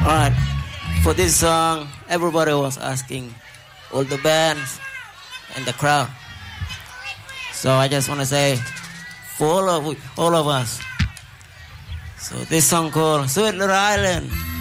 Alright, for this song, everybody was asking, all the bands and the crowd. So I just want to say, for all of us. So this song called Sweet Little Island.